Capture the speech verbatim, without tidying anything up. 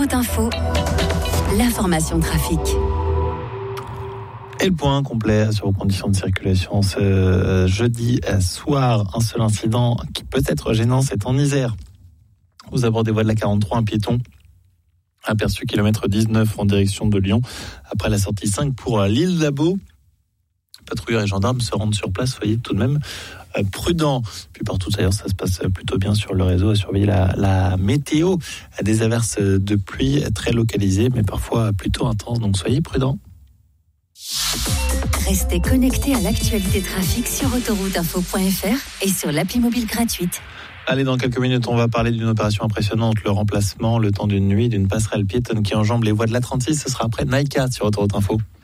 Autoroute Info, l'information trafic. Et le point complet sur vos conditions de circulation ce jeudi soir. Un seul incident qui peut être gênant, c'est en Isère. Aux abords des voies de la quarante-trois, un piéton aperçu kilomètre dix-neuf en direction de Lyon. Après la sortie cinq pour l'île d'Abo, patrouilleurs et gendarmes se rendent sur place. Soyez tout de même prudents. Puis partout ailleurs, ça se passe plutôt bien sur le réseau. À surveiller la, la météo. Des averses de pluie très localisées, mais parfois plutôt intenses. Donc soyez prudents. Restez connectés à l'actualité trafic sur autoroute info point f r et sur l'appli mobile gratuite. Allez, dans quelques minutes, on va parler d'une opération impressionnante, le remplacement, le temps d'une nuit, d'une passerelle piétonne qui enjambe les voies de l'A trente-six. Ce sera après Naïka sur Autoroute Info.